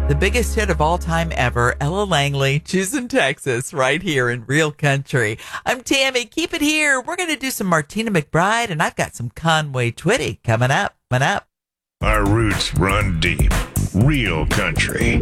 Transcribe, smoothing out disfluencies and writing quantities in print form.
The biggest hit of all time ever, Ella Langley, choosing Texas, right here in Real Country. I'm Tammy. Keep it here. We're going to do some Martina McBride, and I've got some Conway Twitty coming up. Our roots run deep. Real Country.